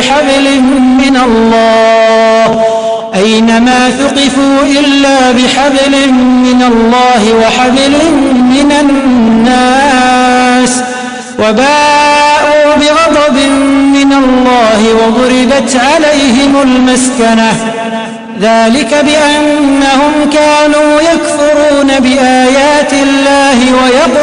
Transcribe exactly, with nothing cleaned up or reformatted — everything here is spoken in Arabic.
بحبل من الله أينما ثقفوا إلا بحبل من الله وحبل من الناس وباءوا بغضب من الله وضربت عليهم المسكنة ذلك بأنهم كانوا يكفرون بآيات الله ويقولون